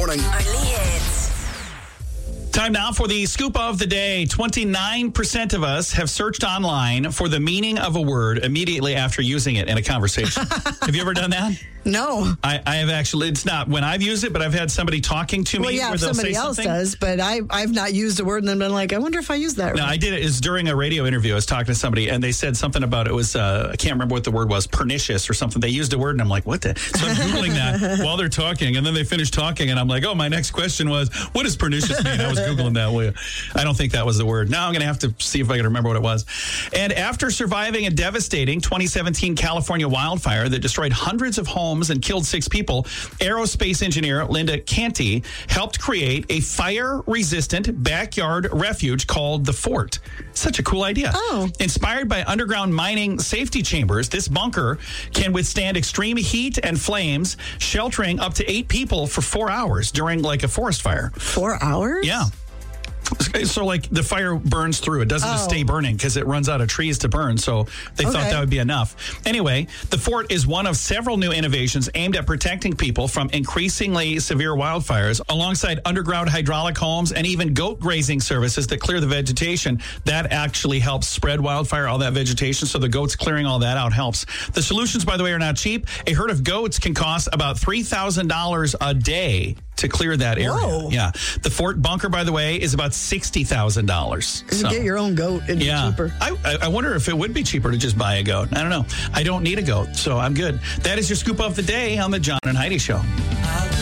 morning. Only hits. Time now for the scoop of the day. 29% of us have searched online for the meaning of a word immediately after using it in a conversation. Have you ever done that? No. I have actually. It's not when I've used it, but I've had somebody talking to me. Well, yeah, where if they'll somebody say else something. does, but I've not used a word and then been like, I wonder if I used that right. No, I did it. It's during a radio interview. I was talking to somebody, and they said something about it was, I can't remember what the word was, pernicious or something. They used a word, and I'm like, what the? So I'm Googling that while they're talking, and then they finish talking, and I'm like, oh, my next question was, what does pernicious mean? I was Googling that. I don't think that was the word. Now I'm going to have to see if I can remember what it was. And after surviving a devastating 2017 California wildfire that destroyed hundreds of homes and killed 6 people, aerospace engineer Linda Canty helped create a fire-resistant backyard refuge called The Fort. Such a cool idea. Oh. Inspired by underground mining safety chambers, this bunker can withstand extreme heat and flames, sheltering up to 8 people for 4 hours during like a forest fire. 4 hours? Yeah. So, like, the fire burns through. It doesn't just stay burning because it runs out of trees to burn. So they thought that would be enough. Anyway, the fort is one of several new innovations aimed at protecting people from increasingly severe wildfires, alongside underground hydraulic homes and even goat grazing services that clear the vegetation. That actually helps spread wildfire, all that vegetation. So the goats clearing all that out helps. The solutions, by the way, are not cheap. A herd of goats can cost about $3,000 a day to clear that area. Whoa. Yeah. The fort bunker, by the way, is about $60,000. You get your own goat. It'd be cheaper. I wonder if it would be cheaper to just buy a goat. I don't know. I don't need a goat, so I'm good. That is your scoop of the day on the John and Heidi Show.